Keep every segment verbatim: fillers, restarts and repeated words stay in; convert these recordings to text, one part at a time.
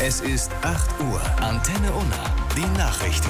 Es ist acht Uhr. Antenne Unna. Die Nachrichten.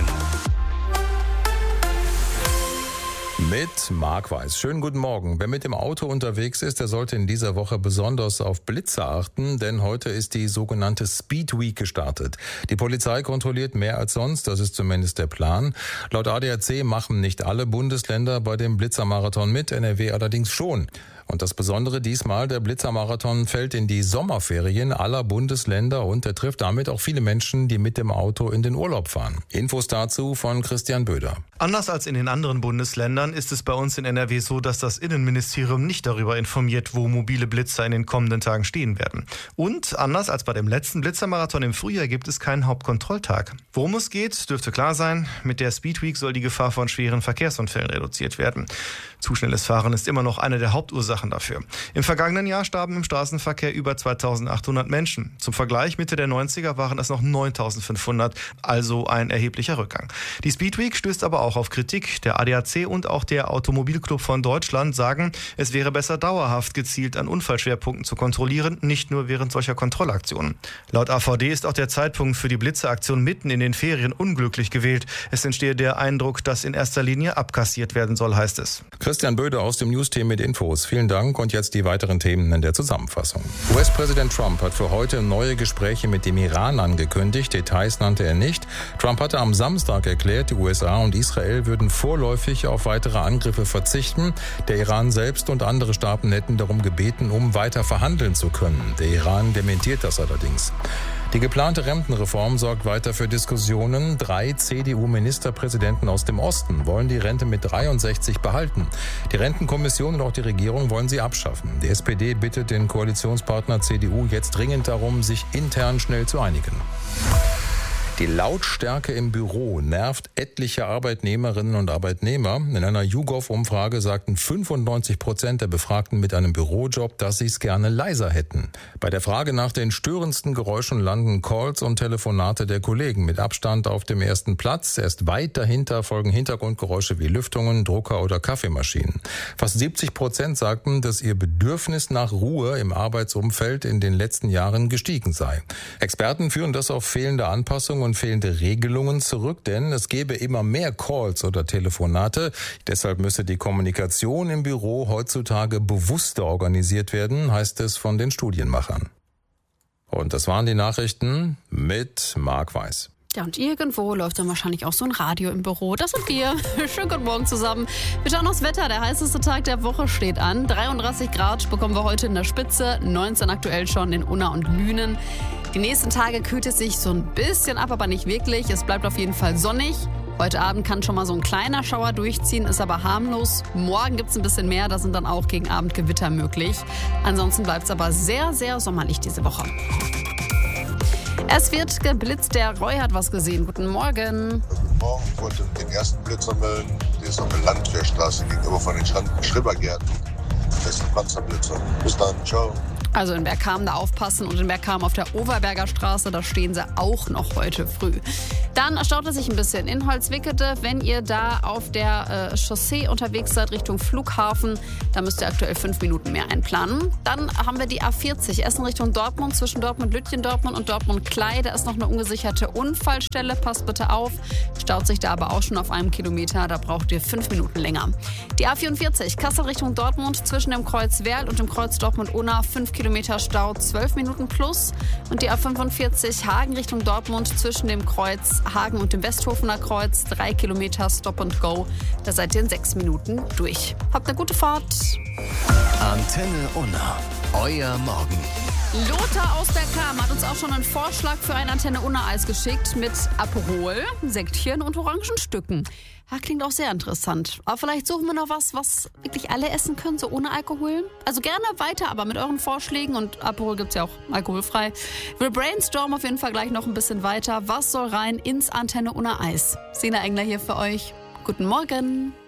Mit Marc Weiß. Schönen guten Morgen. Wer mit dem Auto unterwegs ist, der sollte in dieser Woche besonders auf Blitzer achten, denn heute ist die sogenannte Speed Week gestartet. Die Polizei kontrolliert mehr als sonst, das ist zumindest der Plan. Laut A D A C machen nicht alle Bundesländer bei dem Blitzermarathon mit, N R W allerdings schon. Und das Besondere diesmal, der Blitzermarathon fällt in die Sommerferien aller Bundesländer und er trifft damit auch viele Menschen, die mit dem Auto in den Urlaub fahren. Infos dazu von Christian Böder. Anders als in den anderen Bundesländern ist es bei uns in N R W so, dass das Innenministerium nicht darüber informiert, wo mobile Blitzer in den kommenden Tagen stehen werden. Und anders als bei dem letzten Blitzermarathon im Frühjahr gibt es keinen Hauptkontrolltag. Worum es geht, dürfte klar sein. Mit der Speed Week soll die Gefahr von schweren Verkehrsunfällen reduziert werden. Zu schnelles Fahren ist immer noch eine der Hauptursachen dafür. Im vergangenen Jahr starben im Straßenverkehr über zweitausendachthundert Menschen. Zum Vergleich, Mitte der neunziger waren es noch neuntausendfünfhundert, also ein erheblicher Rückgang. Die Speed Week stößt aber auch auf Kritik. Der A D A C und auch der Automobilclub von Deutschland sagen, es wäre besser dauerhaft gezielt an Unfallschwerpunkten zu kontrollieren, nicht nur während solcher Kontrollaktionen. Laut A V D ist auch der Zeitpunkt für die Blitzeraktion mitten in den Ferien unglücklich gewählt. Es entstehe der Eindruck, dass in erster Linie abkassiert werden soll, heißt es. Christian Böder aus dem News-Team mit Infos. Vielen Dank und jetzt die weiteren Themen in der Zusammenfassung. U S-Präsident Trump hat für heute neue Gespräche mit dem Iran angekündigt. Details nannte er nicht. Trump hatte am Samstag erklärt, die U S A und Israel würden vorläufig auf weitere Angriffe verzichten. Der Iran selbst und andere Staaten hätten darum gebeten, um weiter verhandeln zu können. Der Iran dementiert das allerdings. Die geplante Rentenreform sorgt weiter für Diskussionen. Drei C D U-Ministerpräsidenten aus dem Osten wollen die Rente mit dreiundsechzig behalten. Die Rentenkommission und auch die Regierung wollen sie abschaffen. Die S P D bittet den Koalitionspartner C D U jetzt dringend darum, sich intern schnell zu einigen. Die Lautstärke im Büro nervt etliche Arbeitnehmerinnen und Arbeitnehmer. In einer YouGov-Umfrage sagten fünfundneunzig Prozent der Befragten mit einem Bürojob, dass sie es gerne leiser hätten. Bei der Frage nach den störendsten Geräuschen landen Calls und Telefonate der Kollegen mit Abstand auf dem ersten Platz. Erst weit dahinter folgen Hintergrundgeräusche wie Lüftungen, Drucker oder Kaffeemaschinen. Fast siebzig Prozent sagten, dass ihr Bedürfnis nach Ruhe im Arbeitsumfeld in den letzten Jahren gestiegen sei. Experten führen das auf fehlende Anpassungen und fehlende Regelungen zurück, denn es gäbe immer mehr Calls oder Telefonate. Deshalb müsse die Kommunikation im Büro heutzutage bewusster organisiert werden, heißt es von den Studienmachern. Und das waren die Nachrichten mit Marc Weiß. Ja, und irgendwo läuft dann wahrscheinlich auch so ein Radio im Büro. Das sind wir. Schönen guten Morgen zusammen. Wir schauen aufs Wetter. Der heißeste Tag der Woche steht an. dreiunddreißig Grad bekommen wir heute in der Spitze, neunzehn aktuell schon in Unna und Lünen. Die nächsten Tage kühlt es sich so ein bisschen ab, aber nicht wirklich. Es bleibt auf jeden Fall sonnig. Heute Abend kann schon mal so ein kleiner Schauer durchziehen, ist aber harmlos. Morgen gibt es ein bisschen mehr, da sind dann auch gegen Abend Gewitter möglich. Ansonsten bleibt es aber sehr, sehr sommerlich diese Woche. Es wird geblitzt, der Roy hat was gesehen. Guten Morgen. Guten Morgen, ich wollte den ersten Blitzer melden. Hier ist noch eine Landwehrstraße gegenüber von den Schrebergärten. Das ist ein Panzerblitzer. Bis dann, ciao. Also in Bergkamen da aufpassen und in Bergkamen auf der Overberger Straße, da stehen sie auch noch heute früh. Dann erstaut es sich ein bisschen in Holzwickede, wenn ihr da auf der äh, Chaussee unterwegs seid Richtung Flughafen, da müsst ihr aktuell fünf Minuten mehr einplanen. Dann haben wir die A vierzig, Essen Richtung Dortmund, zwischen Dortmund-Lütjen, Dortmund und Dortmund-Klei. Da ist noch eine ungesicherte Unfallstelle, passt bitte auf. Staut sich da aber auch schon auf einem Kilometer, da braucht ihr fünf Minuten länger. Die A vierundvierzig, Kassel Richtung Dortmund, zwischen dem Kreuz Werl und dem Kreuz Dortmund-Unna, fünf Kilometer Stau, zwölf Minuten plus. Und die A fünfundvierzig, Hagen Richtung Dortmund, zwischen dem Kreuz Hagen und dem Westhofener Kreuz, drei Kilometer Stop and Go. Da seid ihr in sechs Minuten durch. Habt eine gute Fahrt. Antenne Unna, euer Morgen. Lothar aus Bergkamen hat uns auch schon einen Vorschlag für ein Antenne Unna Eis geschickt mit Aperol, Sektchen und Orangenstücken. Ja, klingt auch sehr interessant. Aber vielleicht suchen wir noch was, was wirklich alle essen können, so ohne Alkohol. Also gerne weiter, aber mit euren Vorschlägen. Und Aperol gibt's ja auch alkoholfrei. Wir brainstormen auf jeden Fall gleich noch ein bisschen weiter. Was soll rein ins Antenne Unna Eis? Sina Engler hier für euch. Guten Morgen.